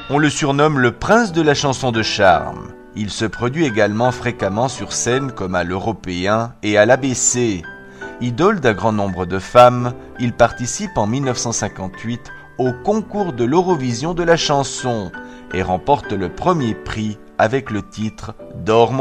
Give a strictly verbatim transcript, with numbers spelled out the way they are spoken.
On le surnomme le prince de la chanson de charme. Il se produit également fréquemment sur scène comme à l'Européen et à l'A B C. Idole d'un grand nombre de femmes, il participe en mille neuf cent cinquante-huit au concours de l'Eurovision de la chanson et remporte le premier prix avec le titre « Dors mon amour ».